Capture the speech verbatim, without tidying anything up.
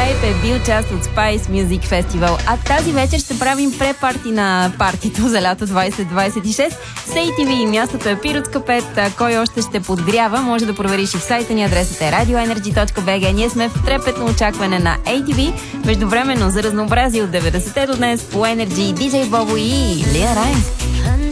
Type е бил част от Spice Music Festival. А тази вечер ще правим препарти на партито за лято двайсет двайсет и шест. с ей ти ви мястото е Пиротска пет. Кой още ще подгрява, може да провериш и в сайта ни. Адресът е радио енерджи точка би джи. Ние сме в трепетно очакване на ей ти ви. Междувременно за разнообразие от деветдесетте до днес по Energy диджей Бобо и Лия Райнс.